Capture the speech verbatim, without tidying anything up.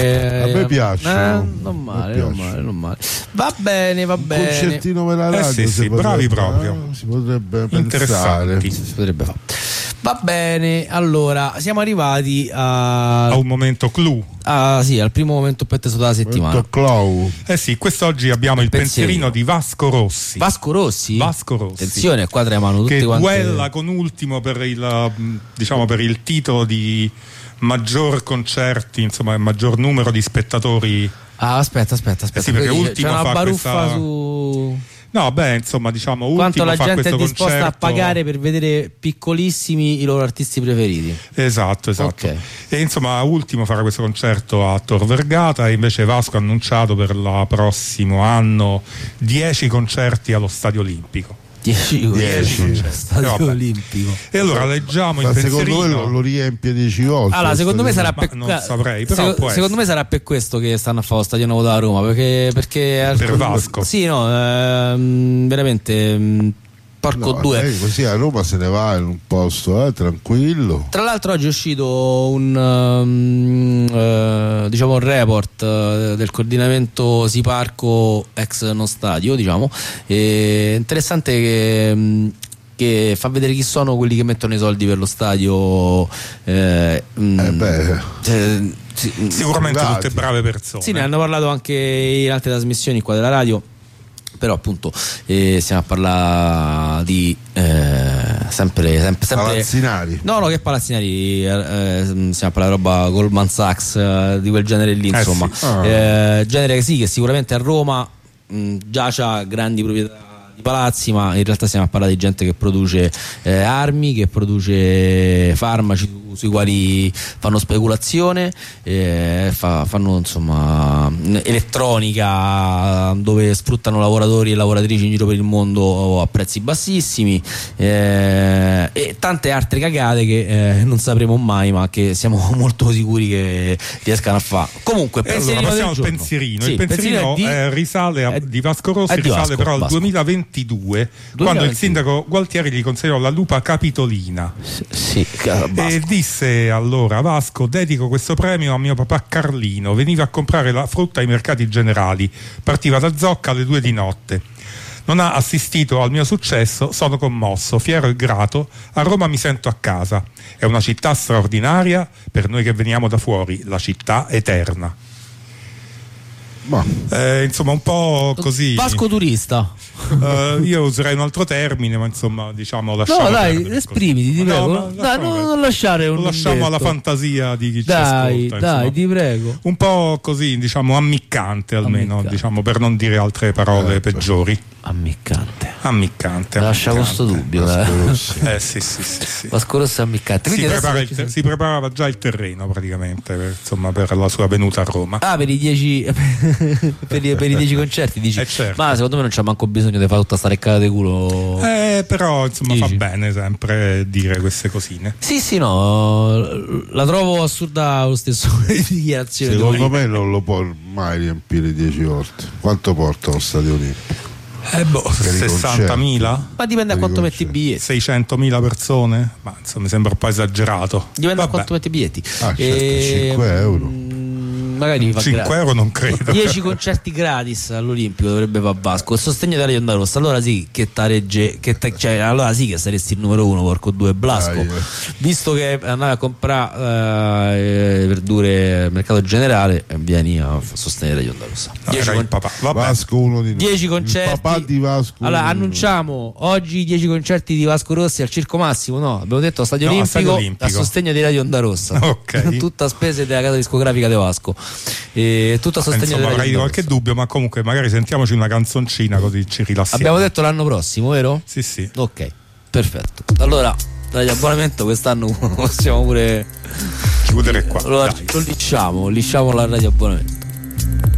che a me piace, eh, non male, non male, non male. Va bene, va bene. Un concertino per la radio, eh sì, si sì, potrebbe, bravi proprio. eh, si potrebbe pensare. Interessanti. Si potrebbe fare. Va bene, allora siamo arrivati a, a un momento clou. Ah, sì, al primo momento più atteso della settimana. Clou. Eh sì, quest'oggi abbiamo il, il pensierino. pensierino di Vasco Rossi. Vasco Rossi? Vasco Rossi. Attenzione, qua tremano tutte che quante. duella con ultimo per il, diciamo, per il titolo di maggior concerti, insomma, maggior numero di spettatori. Ah, aspetta, aspetta, aspetta. Eh sì, perché ultimo c'è una fa baruffa questa... su. No, beh, insomma, diciamo, ultimo quanto la fa gente è disposta concerto... a pagare per vedere piccolissimi i loro artisti preferiti. Esatto, esatto. Okay. E insomma, ultimo farà questo concerto a Tor Vergata, e invece Vasco ha annunciato per il prossimo anno dieci concerti allo Stadio Olimpico. dieci Stadio eh, Olimpico. E allora leggiamo ma il secondo pensierino. me lo, lo riempie dieci volte. Allora, secondo me sarà per non saprei, però secondo, può secondo me sarà per questo che stanno a fare lo Stadio Nuovo da Roma, perché, perché per Vasco. Sì, no, ehm, veramente mh, porco no, due. lei così a Roma se ne va in un posto eh, tranquillo. Tra l'altro oggi è uscito un um, uh, diciamo un report uh, del coordinamento Siparco ex non stadio, diciamo, e interessante che um, che fa vedere chi sono quelli che mettono i soldi per lo stadio. eh, um, eh beh. eh, sì, sicuramente Dati. tutte brave persone. Sì, ne hanno parlato anche in altre trasmissioni qua della radio, però appunto eh, stiamo a parlare di eh, sempre, sempre, sempre Palazzinari. no no che Palazzinari, eh, stiamo a parlare di roba Goldman Sachs, eh, di quel genere lì, insomma, eh sì. ah. eh, genere che sì, che sicuramente a Roma mh, già c'ha grandi proprietà di palazzi, ma in realtà stiamo a parlare di gente che produce eh, armi, che produce farmaci su, sui quali fanno speculazione, eh, fa, fanno insomma elettronica dove sfruttano lavoratori e lavoratrici in giro per il mondo a prezzi bassissimi, eh, e tante altre cagate che eh, non sapremo mai, ma che siamo molto sicuri che riescano a fare. Comunque E allora passiamo al pensierino. Sì, il pensierino, pensierino di, eh, risale a, è, di Vasco Rossi, di risale Vasco, però al Vasco. duemilaventidue, duemilaventidue, quando il sindaco Gualtieri gli consegnò la lupa capitolina. Sì, e disse allora: Vasco, dedico questo premio a mio papà Carlino, veniva a comprare la frutta ai mercati generali, partiva da Zocca alle due di notte. Non ha assistito al mio successo, sono commosso, fiero e grato, a Roma mi sento a casa, è una città straordinaria, per noi che veniamo da fuori, la città eterna. Eh, insomma, un po' così. Vasco turista. Uh, io userei un altro termine, ma insomma, diciamo, lasciamo. No, dai, perdere, esprimiti, ti no, prego. no, dai, non, non lasciare un. Lo lasciamo alla fantasia di chi dai, ci ascolta. Dai, insomma. ti prego. Un po' così, diciamo, ammiccante almeno, Ammiccante. diciamo, per non dire altre parole eh, peggiori. Ammiccante. Ammiccante. Lascia ammiccante. questo dubbio. Eh sì, sì, sì, sì. Vasco Rossi è ammiccante. Si, Quindi prepara il adesso ter- si preparava già il terreno praticamente per, insomma, per la sua venuta a Roma. Ah, per i dieci per, i, per i dieci concerti dici. Eh, certo. Ma secondo me non c'è manco bisogno di fare tutta sta reccata di culo. Eh, però insomma Dici? fa bene sempre dire queste cosine. Sì, sì, no, la trovo assurda lo stesso dichiarazione. Secondo me non lo può mai riempire dieci volte. Quanto porta lo Stadio Olimpico? Eh boh, sessantamila? Ma dipende a quanto metti i biglietti. seicentomila persone? Ma insomma mi sembra un po' esagerato. Dipende Vabbè. a quanto metti i biglietti. Ah, certo, E, cinque euro. mh, magari fa cinque gratis. euro non credo. dieci concerti gratis all'Olimpico dovrebbe fare Vasco. Il sostegno della Onda Rossa. Allora sì che taregge, che ta, cioè, allora sì che saresti il numero uno, porco due Blasco. Dai, eh. Visto che andavi a comprare eh, verdure al mercato generale, eh, vieni a sostenere la Onda Rossa. No, era il papà. Vabbè. Vasco uno di noi. dieci concerti. Il papà di Vasco. Allora uno di noi. annunciamo oggi dieci concerti di Vasco Rossi al Circo Massimo. No, abbiamo detto a Stadio, No, a Olimpico, Stadio Olimpico. a sostegno di Radio Onda Rossa. Ok. Tutta a spese della casa discografica di Vasco. E tutto a sostegno Insomma, di Radio avrei Onda qualche Rossa. dubbio, ma comunque magari sentiamoci una canzoncina così ci rilassiamo. Abbiamo detto l'anno prossimo, vero? Sì, sì. Ok, perfetto. Allora, dagli abbonamento quest'anno possiamo pure Chiudere qua. lo, dai. lo lisciamo, lisciamo la radio abbonamento.